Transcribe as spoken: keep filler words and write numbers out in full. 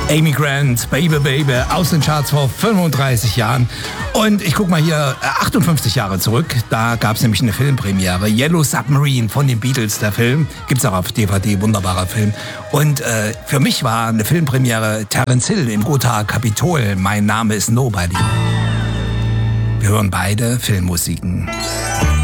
Amy Grant, Baby Baby, aus den Charts vor fünfunddreißig Jahren. Und ich guck mal hier, achtundfünfzig Jahre zurück, da gab es nämlich eine Filmpremiere. Yellow Submarine von den Beatles, der Film. Gibt's auch auf D V D, wunderbarer Film. Und äh, für mich war eine Filmpremiere Terence Hill im Gotha Kapitol. Mein Name ist Nobody. Wir hören beide Filmmusiken.